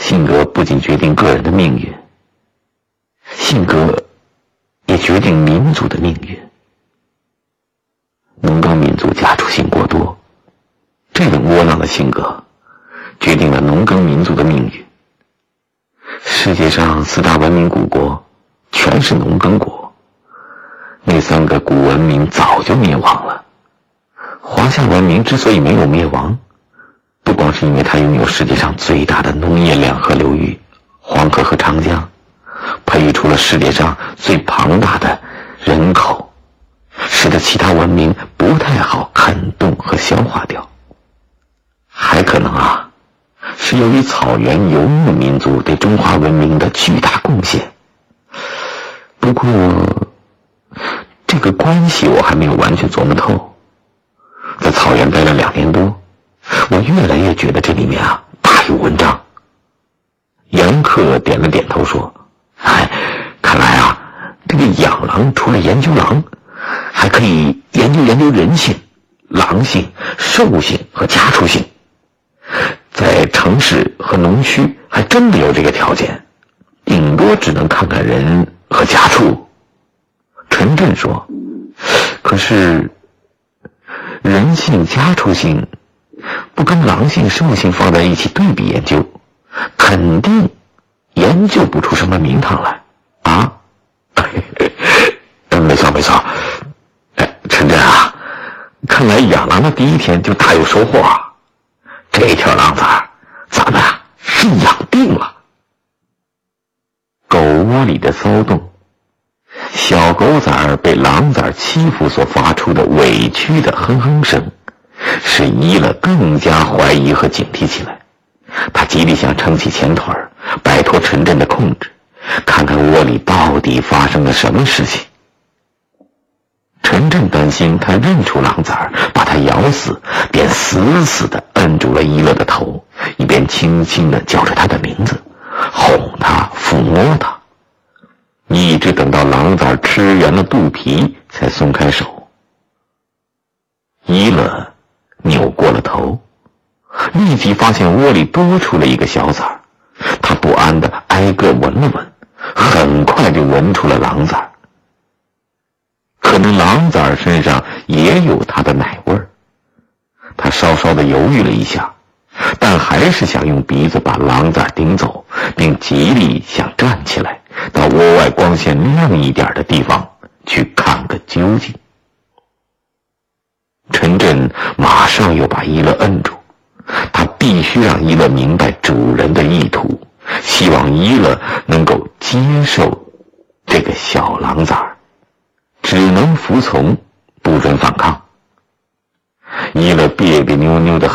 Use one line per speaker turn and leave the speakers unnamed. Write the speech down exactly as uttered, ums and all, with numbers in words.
性格不仅决定个人的命运，性格也决定民族的命运。农耕民族家畜性过多，这种窝囊的性格决定了农耕民族的命运。世界上四大文明古国全是农耕国，那三个古文明早就灭亡了。华夏文明之所以没有灭亡，不光是因为它拥有世界上最大的农业两河流域黄河和长江，培育出了世界上最庞大的人口，使得其他文明不太好啃动和消化掉。还可能啊，是由于草原游牧民族对中华文明的巨大贡献。不过这个关系我还没有完全琢磨透。在草原待了两年多，我越来越觉得这里面啊大有文章。杨克点了点头说，哎，看来啊，这个养狼除了研究狼，还可以研究研究人性、狼性、兽性和家畜性。在城市和农区还真的有这个条件，顶多只能看看人和家畜。陈震说，可是人性、家畜性不跟狼性、兽性放在一起对比研究，肯定研究不出什么名堂来啊！没错没错，哎，陈震啊，看来养狼的第一天就大有收获啊！这条狼崽儿，咱们啊是养定了。狗窝里的骚动，小狗崽儿被狼崽儿欺负所发出的委屈的哼哼声，使伊勒更加怀疑和警惕起来。他极力想撑起前腿，摆脱陈震的控制，看看窝里到底发生了什么事情。陈震担心他认出狼崽儿把他咬死，便死死地摁住了伊勒的头，一边轻轻地叫着他的名字，哄他，抚摸他，一直等到狼崽儿吃圆了肚皮才松开手。伊勒扭过了头，立即发现窝里多出了一个小崽儿，他不安地挨个闻了闻，很快就闻出了狼崽儿。可能狼崽儿身上也有它的奶味儿，他稍稍地犹豫了一下，但还是想用鼻子把狼崽儿顶走，并极力想站起来，到窝外光线亮一点的地方去看个究竟。陈震马上又把伊勒摁住，他必须让伊勒明白主人的意图，希望伊勒能够接受这个小狼崽儿，只能服从，不准反抗。伊勒别别扭扭的